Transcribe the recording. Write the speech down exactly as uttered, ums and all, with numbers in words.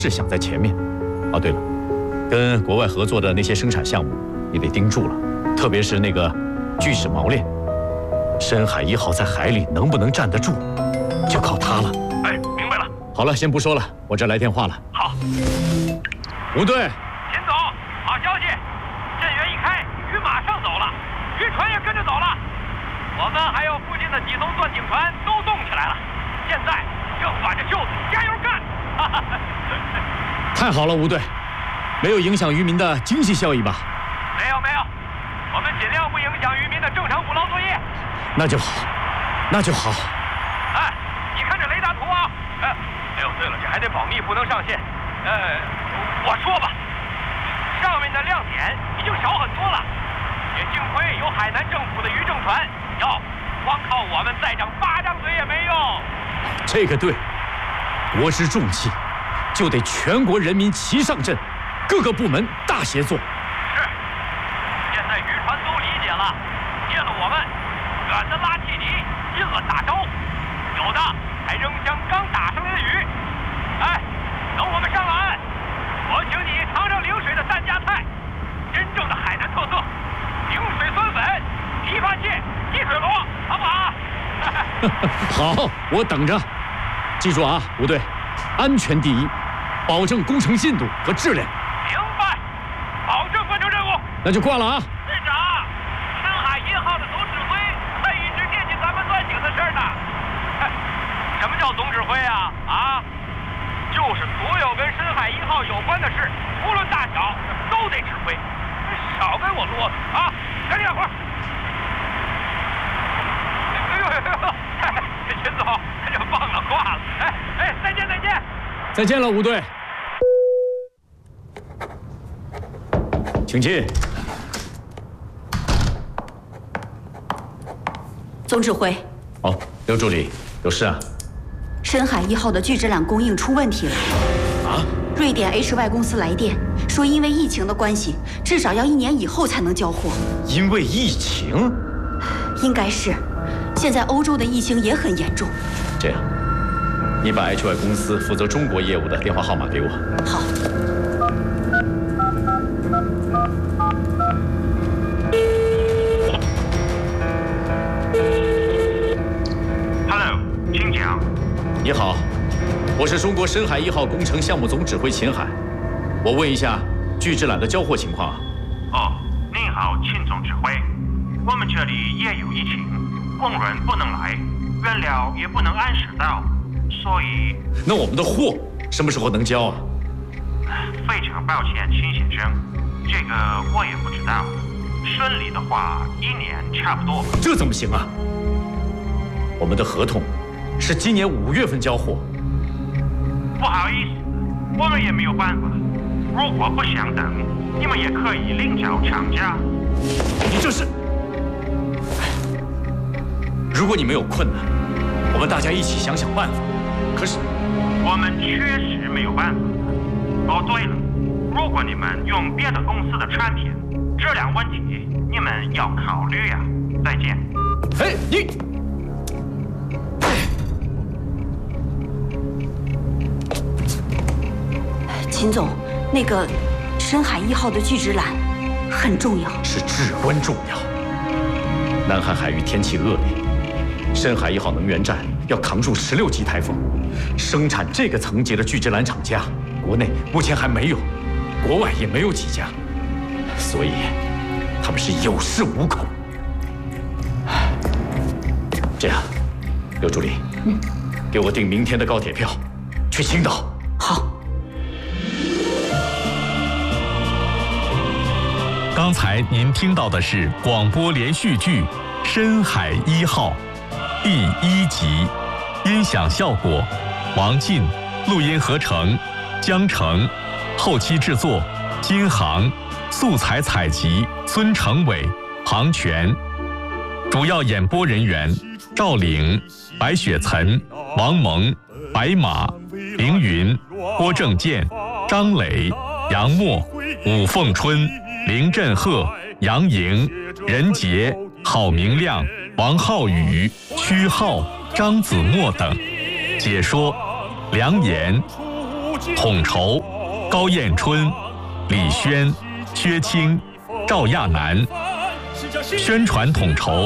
是想在前面。哦，对了，跟国外合作的那些生产项目，你得盯住了，特别是那个巨齿锚链，深海一号在海里能不能站得住，就靠它了。 哎，明白了。 好了，先不说了，我这来电话了。 好， 吴队， 秦总，好消息，阵源一开，鱼马上走了，渔船也跟着走了，我们还有附近的几艘钻井船都动起来了，现在正挽着袖子加油干！ 太好了，吴队，没有影响渔民的经济效益吧？ 没有没有，我们尽量不影响渔民的正常捕捞作业。 那就好，那就好。 哎，你看这雷达图啊！哎，哎呦，对了，这还得保密，不能上线。呃，我说吧，上面的亮点已经少很多了，也幸亏有海南政府的渔政船，要光靠我们再长八张嘴也没用。 这个对，国之重器，就得全国人民齐上阵，各个部门大协作。 是，现在渔船都理解了，借了我们，远的拉汽笛，近了打招呼，有的还扔香刚打上来的鱼。哎，等我们上了岸，我请你尝尝陵水的蛋夹菜，真正的海南特色，陵水酸粉、琵琶蟹、鸡腿螺，好不好？ 好，我等着。记住啊，吴队，安全第一，保证工程进度和质量。 明白，保证完成任务。 那就挂了啊。 队长，深海一号的总指挥还一直惦记咱们钻井的事儿呢。什么叫总指挥啊？啊，就是所有跟深海一号有关的事，无论大小，都得指挥。少跟我啰嗦啊！赶紧干活。哎呦呦呦！秦总，这就忘了挂了。哎哎，再见再见。 再见了，吴队。请进。 总指挥。 哦，刘助理，有事啊？ 深海一号的聚酯缆供应出问题了。 啊？ 瑞典 H Y 公司来电说，因为疫情的关系，至少要一年以后才能交货。 因为疫情？ 应该是。现在欧洲的疫情也很严重。 这样，你把 H Y 公司负责中国业务的电话号码给我。 好。 Hello， 请讲。 你好，我是中国深海一号工程项目总指挥秦海。我问一下聚酯缆的交货情况啊。 哦，您好，秦总指挥。我们这里也有疫情，工人不能来，原料也不能按时到，所以…… 那我们的货什么时候能交啊？ 非常抱歉，秦先生，这个我也不知道。顺利的话，一年差不多。 这怎么行啊？我们的合同是今年五月份交货。 不好意思，我们也没有办法。如果不想等，你们也可以另找厂家。 你这是……如果你没有困难，我们大家一起想想办法。可是， 我们确实没有办法。哦，对了，如果你们用别的公司的产品，质量问题你们要考虑呀。再见。 哎，你。 秦总，那个深海一号的聚酯缆很重要， 是至关重要。南海海域天气恶劣，深海一号能源站要扛住十六级台风，生产这个层级的聚酯缆厂家，国内目前还没有，国外也没有几家，所以他们是有恃无恐。这样，刘助理，嗯，给我订明天的高铁票，去青岛。 好。 刚才您听到的是广播连续剧《深海一号》第一集，音响效果王进，录音合成江成，后期制作金航，素材采集孙成伟、庞全，主要演播人员赵岭、白雪岑、王蒙、白马、凌云、郭正健、张磊、杨默、武凤春、林振赫、杨莹、任杰、郝明亮、王浩宇、屈浩、张子墨等。解说梁岩、 统筹高彦春、李轩、薛清、赵亚楠。宣传统筹